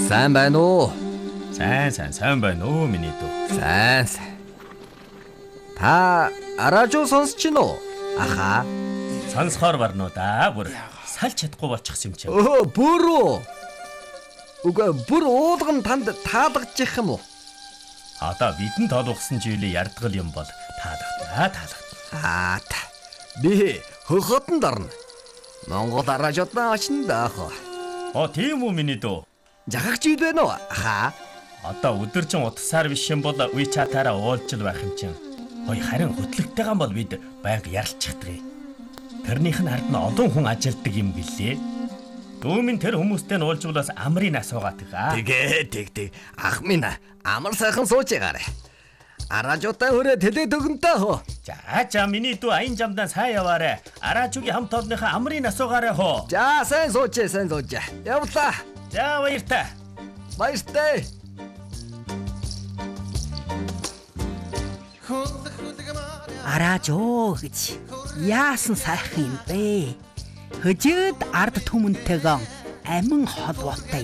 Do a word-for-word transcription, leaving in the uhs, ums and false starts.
Сайн байна уу? Сайн сайн сайн байна уу миний дүү. Сайн сайн. Та радио сонсч гин үү? Аха. Сонсохоор барнуу да бүр салж чадахгүй болчихсон юм чинь. Өө бүр үү? Уга бүр уулган танд таалагдчих юм уу? Одоо бидэнд толгосон зүйлийг ярдгал юм бол таалагдана таалагдана. Аа та. Би хөхөтөнд орно. Монгол радиодаа очно даах. Оо тийм үү миний дүү. Жахагч ид байна уу? Аха. Одоо өдөржин утасаар биш юм бол WeChat-аараа уулзал байх юм чинь. Ой харин хөтлөгтэйгэн бол бид байнга ярилцчихдаг. Тэрнийх нь ард нь олон хүн ажилтдаг юм билээ. Дүүмийн тэр хүмүүстэй нь уулзвалаас амрын асуугаад байгаа. Тэгээ тэг тэг. Ах минь амар сайхан сууж байгаарэ. Аражуутай хүрээ тэлээ төгөнтэй хөө. За за миний дүү аян жамдаа сайн яваарэ. Аражуугийн хамт олонныхаа амрын асуугаарэ хөө. За сайн сууж сайн сууж. Явлаа. За баяртай. Баяртай. Аражуу гэж яасан сайхан юм бэ? Хөжөөд ард түмэнтэйгэн амин холбоотой